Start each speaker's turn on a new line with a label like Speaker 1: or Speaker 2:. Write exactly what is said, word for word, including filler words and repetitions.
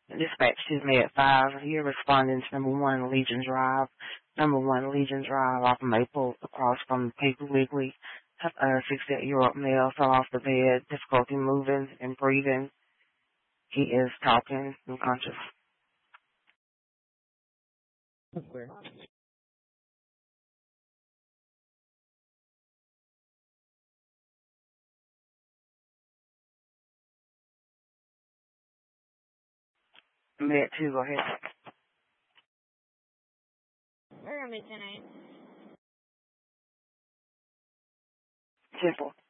Speaker 1: Dispatch is me at five. Here responding to number one Legion Drive. Number one Legion Drive off Maple across from Piggly Wiggly. A sixty-eight-year-old male fell off the bed, difficulty moving and breathing. He is talking, unconscious.
Speaker 2: Where?
Speaker 1: Med two, go ahead.
Speaker 3: Where are we tonight?
Speaker 1: Simple.